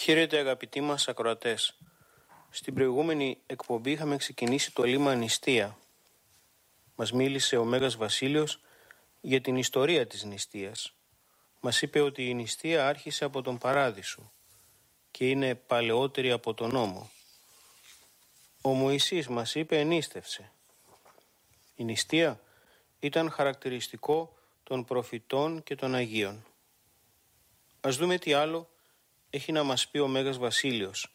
Χαίρετε αγαπητοί μας ακροατές. Στην προηγούμενη εκπομπή είχαμε ξεκινήσει το λίμα νηστεία. Μας μίλησε ο Μέγας Βασίλειος για την ιστορία της νηστείας. Μας είπε ότι η νηστεία άρχισε από τον Παράδεισο και είναι παλαιότερη από τον νόμο. Ο Μωυσής, μας είπε, ενίστευσε. Η νηστεία ήταν χαρακτηριστικό των προφητών και των Αγίων. Ας δούμε τι άλλο έχει να μας πει ο Μέγας Βασίλειος